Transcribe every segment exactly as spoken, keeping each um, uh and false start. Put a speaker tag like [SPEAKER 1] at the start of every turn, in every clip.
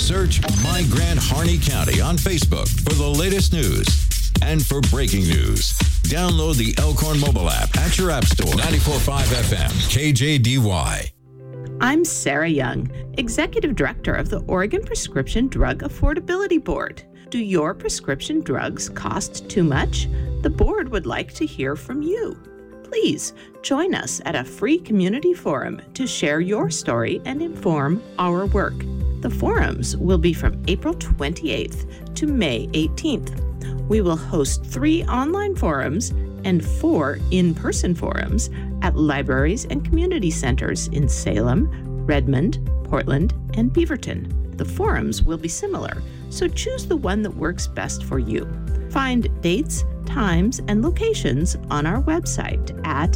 [SPEAKER 1] Search My Grand Harney County on Facebook for the latest news. And for breaking news, download the Elkhorn mobile app at your app store. ninety-four point five F M, K J D Y.
[SPEAKER 2] I'm Sarah Young, Executive Director of the Oregon Prescription Drug Affordability Board. Do your prescription drugs cost too much? The board would like to hear from you. Please join us at a free community forum to share your story and inform our work. The forums will be from April twenty-eighth to May eighteenth. We will host three online forums and four in-person forums at libraries and community centers in Salem, Redmond, Portland, and Beaverton. The forums will be similar, so choose the one that works best for you. Find dates, times, and locations on our website at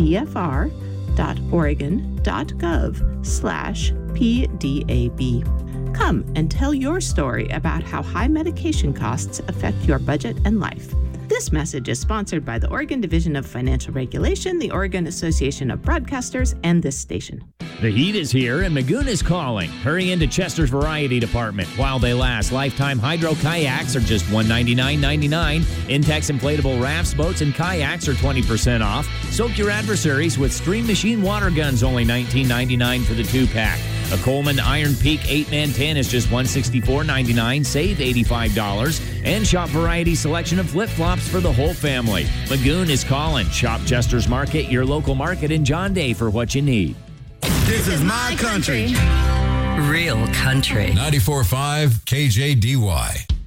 [SPEAKER 2] dfr.oregon.gov slash PDAB. Come and tell your story about how high medication costs affect your budget and life. This message is sponsored by the Oregon Division of Financial Regulation, the Oregon Association of Broadcasters, and this station.
[SPEAKER 3] The heat is here and Magoon is calling. Hurry into Chester's Variety Department while they last. Lifetime Hydro Kayaks are just one hundred ninety-nine dollars and ninety-nine cents. Intex inflatable rafts, boats, and kayaks are twenty percent off. Soak your adversaries with Stream Machine water guns, only nineteen ninety-nine for the two-pack. A Coleman Iron Peak eight man tin is just one hundred sixty-four dollars and ninety-nine cents, save eighty-five dollars. And shop Variety selection of flip-flops for the whole family. Magoon is calling. Shop Chester's Market, your local market in John Day, for what you need.
[SPEAKER 4] This is my country.
[SPEAKER 5] Real country.
[SPEAKER 1] ninety-four point five K J D Y.